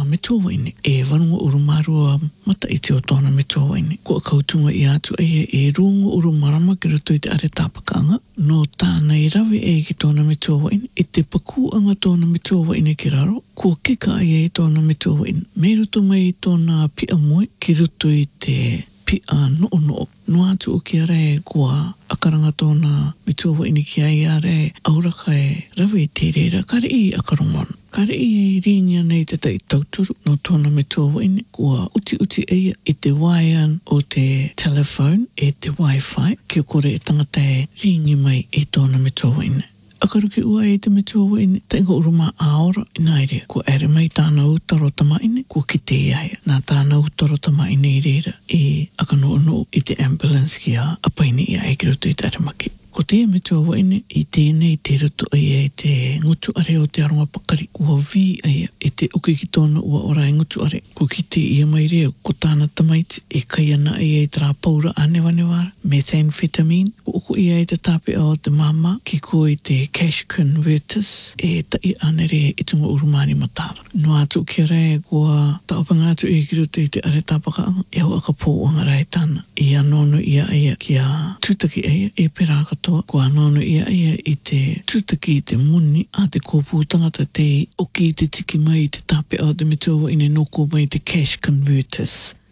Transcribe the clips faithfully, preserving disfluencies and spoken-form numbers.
me tōwa ine. E warunga uru marua mata i te o tōna me tōwa ine. Kua kautunga i atu eia e runga uru marama ki roto i te are tāpakanga. No tānei rawe e ki tōna me tōwa ine. I te pakuanga tōna me tōwa ine ki raro. Kua kika ai e tōna me tōwa ine. Me ruto mai i tōna pia moe ki roto i te pia no no. No atu o ki are kua akaranga tōna me tōwa ine ki ai are auraka e rawe i te reira. Kare i akarongon. Kare i rinia nei te tai tauturu no tōna me tōwa ine. Kua uti uti eia i te waian o te telephone e te wifi. Kia kore e tangata e ringi mai i tōna me tōwa ine. Akaru ki ua e te me tōwa ine. Tainga uruma aora inaire. Kua ere mai tāna utaro tama ine. Kua ki te iaia. Nā tāna utaro tama ine i reira. E akano ono i te ambulance ki a apaini i a e ki roto i te aramaki. Ko te me tōwa ine i tēnei te roto ai e te ngutu are o te aronga pakari. Kua vi ai e te uke ki tōna ua ora e ngutu are. Ko ki te ia mai rea ko tāna tamaiti e kai ana ai e tra paura anewanewara. Methamphetamine. Ko uko ia e te tāpe o te mama ki ko i te cash converters e tai ane rea i tunga urumani matara. No atu ki rea kua taupanga atu e ki roto i te are tāpakaanga. E ho aka pōanga rai tāna. I anono ia aia ki a tūtaki aia e peraka kua anono ia ia i te tūtaki i te muni a te kōpū tangata te oki i te tiki mai i te tape o te me tōwa ine noko mai te cash converters.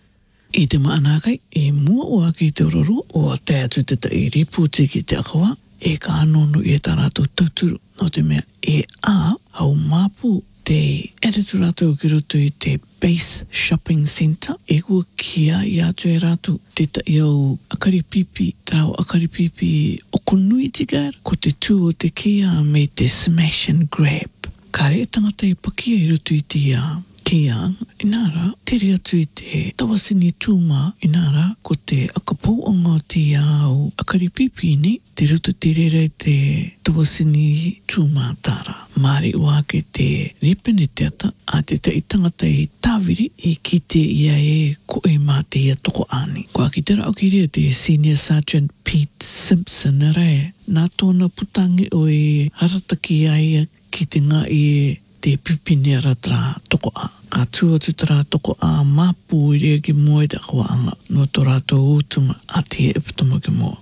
I te maanakai, e mua o aki te ororo o te atu te tai ripu tiki te akawa e ka anono i ta rātou tauturu no te mea e a hau māpū te editor rātou ki roto i te Base Shopping Centre. E kua kia i atu e rātou te tai au akaripipi, trao akaripipi o konui tigara. Ko te tū o te kia me te smash and grab. Kare e tangata i pakia i roto i te ia kia. Inara, tere atu i te tawasini tūma. Inara, ko te akapōanga o te au akaripipi ni. Te roto te rere te tawasini tūma tāra. Māri ua ke te ripene te ata a te tai tangata i tāwiri i ki te ia e ko e mā te ia toko ani. Kua ki te rao ki rea te Senior Sergeant Pete Simpson rea. Nā tōna putangi o e harataki ai ki te ngā i e te pipine ratra toko a. Ka tua tutara toko a māpū i rea ki moe te akawaanga no tō rātou ūtunga a te e iputama ki moa.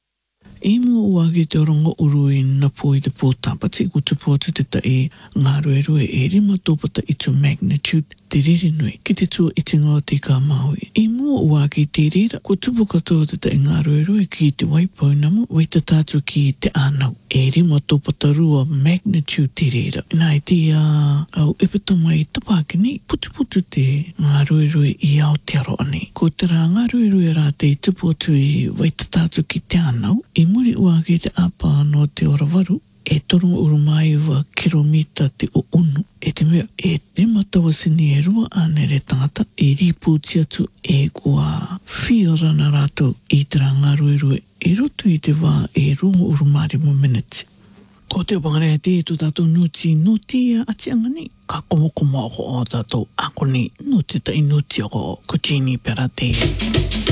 E mua ua ki te orongo uru i napo i te pōtāpati kutupo atu te tai ngā ruerue e rima tōpata i tu magnitude te riri nui ki te tua i te ngā tika Maui. E mua ua ki te rira ko tupu katoa te tai ngā ruerue ki te waipau namu wai te tātu ki te ānau. E rima tōpata rua magnitude te rira. Nā i te uh, au epitoma i tapakini putuputu te ngā ruerue i Aotearoa ani. Ko te rā ngā ruerue rā te i tupu atu i wai te tātu ki te ānau. E muri ua ki te apa no te orawaru, e torunga urumai wa kilomita te o unu. E te mea, e rima tawasini e rua ane re tangata, e ripūti atu e kua whiorana rātou i te rā ngā ruerue. E roto i te wā e runga urumari mo minute. Ko te opangarea te tu tātou nuti no te ati angani. Ka komo komo ako o tātou akoni no te tai nuti ako ko Jeannie Pera te.